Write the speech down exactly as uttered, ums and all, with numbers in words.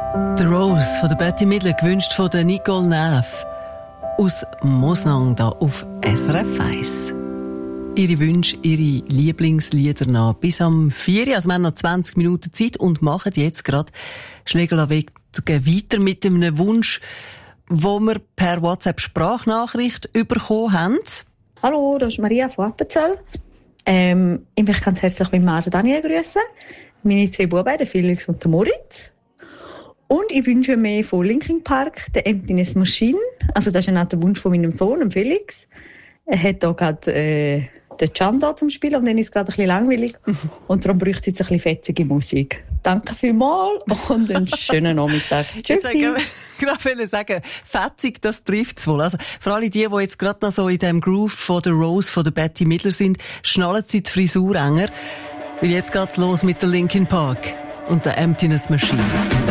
The Rose von der Betty Midler, gewünscht von der Nicole Neff aus Mosnang da auf S R F eins. Ihre Wünsche, Ihre Lieblingslieder nach bis am vier Uhr. Also wir haben noch zwanzig Minuten Zeit und machen jetzt gerade Schlägerlaweg weiter mit einem Wunsch, wo wir per WhatsApp-Sprachnachricht bekommen haben. Hallo, das ist Maria von Appenzell. Ähm, ich möchte ganz herzlich meinen Mann Daniel grüßen, meine zwei Buben, den Felix und den Moritz. Und ich wünsche mir von Linkin Park den Emptiness Machine. Also das ist ja auch der Wunsch von meinem Sohn, dem Felix. Er hat auch gerade äh, den Can da zum Spielen und dann ist es gerade ein bisschen langweilig. Und darum bräuchte es jetzt ein bisschen fetzige Musik. Danke vielmals und einen schönen Nachmittag. Tschüss. Ich wollte sagen, fetzig, das trifft es wohl. Also, für alle die, die jetzt gerade noch so in dem Groove von der Rose, von der Betty Midler sind, schnallen sie die Frisur enger. Weil jetzt geht's los mit der Linkin Park und der Emptiness Machine.